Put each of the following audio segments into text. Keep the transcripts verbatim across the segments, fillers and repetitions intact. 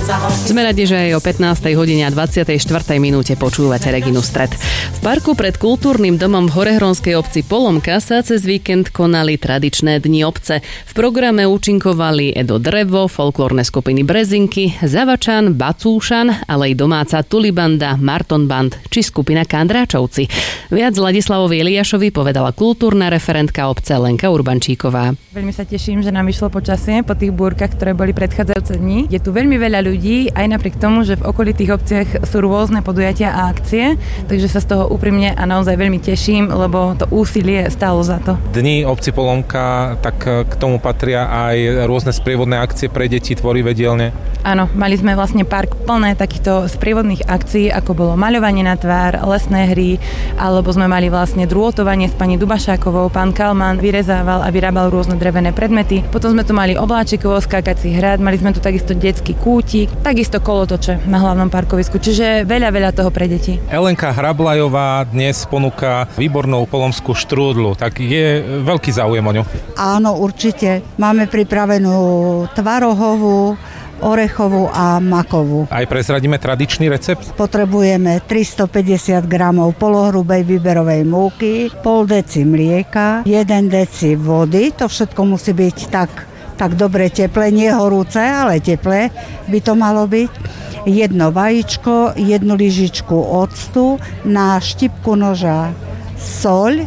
Sme radi, že aj o pätnástej hodine a dvadsiatej štvrtej minúte počúvate Reginu Stred. V parku pred kultúrnym domom v horehronskej obci Polomka sa cez víkend konali tradičné dni obce. V programe účinkovali Edo Drevo, folklórne skupiny Brezinky, Zavačan, Bacúšan, ale aj domáca Tulibanda, Marton Band či skupina Kandráčovci. Viac Ladislavovi Eliášovi povedala kultúrna referentka obce Lenka Urbančíková. Veľmi sa teším, že nám vyšlo počasie po tých búrkach, ktoré boli predchádzajúce dni. Je tu veľmi veľa ľudí, aj napriek tomu, že v okolitých obciach sú rôzne podujatia a akcie, takže sa z toho úprimne a naozaj veľmi teším, lebo to úsilie stálo za to. Dni obci Polomka, tak k tomu patria aj rôzne sprievodné akcie pre deti, tvorivé dielne. Áno, mali sme vlastne park plné takýchto sprievodných akcií, ako bolo maľovanie na tvár, lesné hry, alebo sme mali vlastne drôtovanie s pani Dubašákovou, pán Kalman vyrezával a vyrábal rôzne drevené predmety. Potom sme tu mali obláčikovo skákací hrad, mali sme tu takisto detský kútik, takisto kolotoče na hlavnom parkovisku, čiže veľa, veľa toho pre deti. Elenka Hrablajová dnes ponúka výbornú polomskú štrúdlu, tak je veľký záujem o ňu. Áno, určite. Máme pripravenú tvarohovú, orechovú a makovú. Aj prezradíme tradičný recept? Potrebujeme tristopäťdesiat gramov polohrubej výberovej múky, pol deci mlieka, jeden deci vody, to všetko musí byť tak, tak dobre teplé, nie horúce, ale teplé by to malo byť. Jedno vajíčko, jednu lyžičku octu, na štipku noža soľ.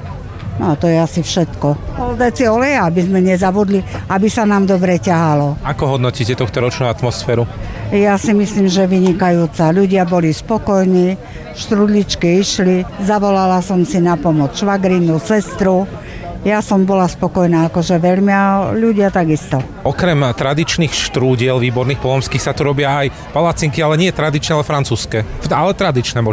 No to je asi všetko. Pol deci oleja, aby sme nezabudli, aby sa nám dobre ťahalo. Ako hodnotíte tohto ročnú atmosféru? Ja si myslím, že vynikajúca. Ľudia boli spokojní, štrudličky išli, zavolala som si na pomoc švagrinu, sestru. Ja som bola spokojná, akože veľmi, a ľudia takisto. Okrem tradičných štrúdiel výborných polomských sa tu robia aj palacinky, ale nie tradičné, ale francúzske. Ale tradičné možno.